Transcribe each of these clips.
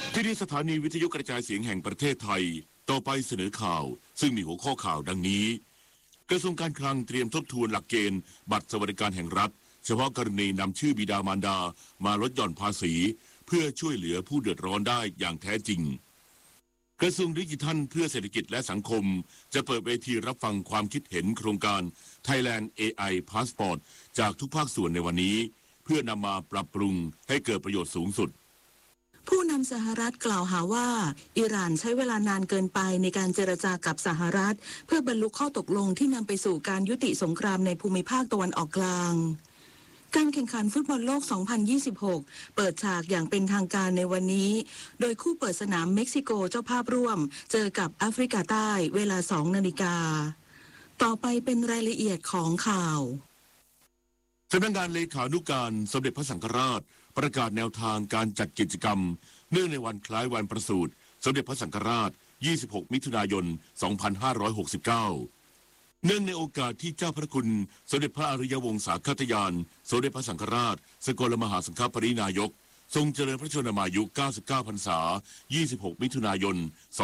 ที่นี่สถานีวิทยุกระจายเสียงแห่งประเทศไทยต่อไปเสนอข่าวซึ่งมีหัวข้อข่าวดังนี้กระทรวงการคลังเตรียมทบทวนหลักเกณฑ์บัตรสวัสดิการแห่งรัฐเฉพาะกรณีนำชื่อบิดามารดามาลดหย่อนภาษีเพื่อช่วยเหลือผู้เดือดร้อนได้อย่างแท้จริงกระทรวงดิจิทัลเพื่อเศรษฐกิจและสังคมจะเปิดเวทีรับฟังความคิดเห็นโครงการ Thailand AI Passport จากทุกภาคส่วนในวันนี้เพื่อนำมาปรับปรุงให้เกิดประโยชน์สูงสุดผู้นำสหรัฐกล่าวหาว่าอิหร่านใช้เวลานานเกินไปในการเจรจากับสหรัฐเพื่อบรรลุข้อตกลงที่นำไปสู่การยุติสงครามในภูมิภาคตะวันออกกลางการแข่งขันฟุตบอลโลก 2026 เปิดฉากอย่างเป็นทางการในวันนี้โดยคู่เปิดสนามเม็กซิโกเจ้าภาพร่วมเจอกับแอฟริกาใต้เวลา 2 นาฬิกาต่อไปเป็นรายละเอียดของข่าวสำนักงานเลขานุการสมเด็จพระสังฆราชประกาศแนวทางการจัดกิจกรรมเนื่องในวันคล้ายวันประสูติสมเด็จพระสังฆราช 26 มิถุนายน 2569 เนื่องในโอกาสที่เจ้าพระคุณสมเด็จพระอริยวงศาคตยานสมเด็จพระสังฆราชสกลมหาสังฆปรินายกทรงเจริญพระชนมายุ 99 พรรษา 26 มิถุนายน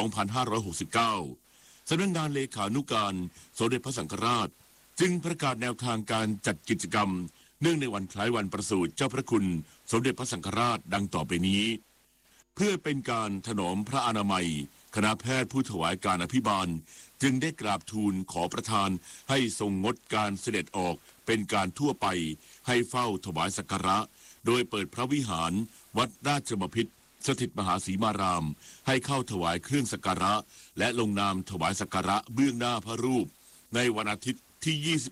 2569 สำนักงานเลขานุการสมเด็จพระสังฆราชจึงประกาศแนวทางการจัดกิจกรรมเนื่องในวันคล้ายวันประสูติเจ้าพระคุณสมเด็จพระสังฆราชดังต่อไปนี้เพื่อเป็นการถนอมพระอนามัยคณะแพทย์ผู้ถวายการอภิบาลจึงได้กราบทูลขอประทานให้ทรงงดการเสด็จออกเป็นการทั่วไปให้เฝ้าถวายสักการะโดยเปิดพระวิหารวัดราชบพิตรสถิตมหาสีมารามให้เข้าถวายเครื่องสักการะและลงนามถวายสักการะเบื้องหน้าพระรูปในวันอาทิตย์ที่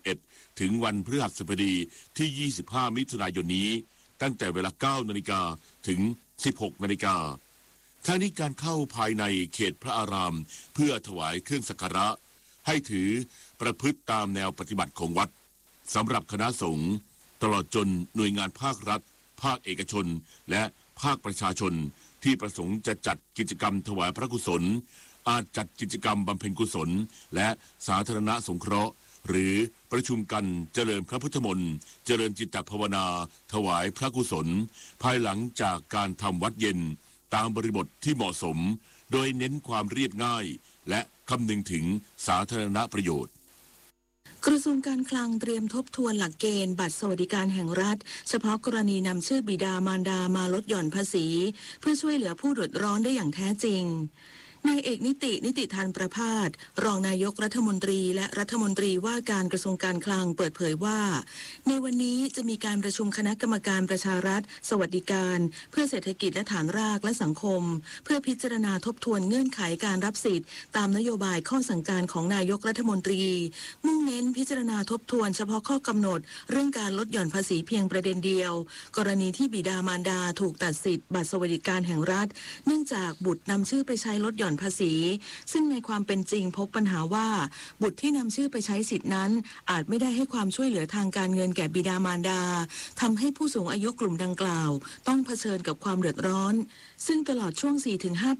21 ถึงวันพฤหัสบดีที่ 25 มิถุนายนนี้ตั้งแต่เวลา 9 นาฬิกาถึง 16 นาฬิกาทั้งนี้การเข้าภายในเขตพระอารามเพื่อถวายเครื่องสักการะให้ถือประพฤติตามแนวปฏิบัติของวัดสำหรับคณะสงฆ์ตลอดจนหน่วยงานภาครัฐภาคเอกชนและภาคประชาชนที่ประสงค์จะจัดกิจกรรมถวายพระกุศลอาจจัดกิจกรรมบำเพ็ญกุศลและสาธารณสงเคราะห์หรือประชุมกันเจริญพระพุทธมนต์เจริญจิตภาวนาถวายพระกุศลภายหลังจากการทำวัดเย็นตามบริบทที่เหมาะสมโดยเน้นความเรียบง่ายและคำนึงถึงสาธารณประโยชน์กระทรวงการคลังเตรียมทบทวนหลักเกณฑ์บัตรสวัสดิการแห่งรัฐเฉพาะกรณีนำชื่อบิดามารดามาลดหย่อนภาษีเพื่อช่วยเหลือผู้เดือดร้อนได้อย่างแท้จริงนายเอกนิติธานประภาสรองนายกรัฐมนตรีและรัฐมนตรีว่าการกระทรวงการคลังเปิดเผยว่าในวันนี้จะมีการประชุมคณะกรรมการประชารัฐสวัสดิการเพื่อเศรษฐกิจและฐานรากและสังคมเพื่อพิจารณาทบทวนเงื่อนไขการรับสิทธิ์ตามนโยบายข้อสั่งการของนายกรัฐมนตรีมุ่งเน้นพิจารณาทบทวนเฉพาะข้อกำหนดเรื่องการลดหย่อนภาษีเพียงประเด็นเดียวกรณีที่บิดามารดาถูกตัดสิทธิ์บัตรสวัสดิการแห่งรัฐเนื่องจากบุตรนำชื่อไปใช้ลดหย่อนภาษีซึ่งในความเป็นจริงพบปัญหาว่าบุตรที่นำชื่อไปใช้สิทธินั้นอาจไม่ได้ให้ความช่วยเหลือทางการเงินแก่บิดามารดาทำให้ผู้สูงอายุกลุ่มดังกล่าวต้องเผชิญกับความเดือดร้อนซึ่งตลอดช่วง 4-5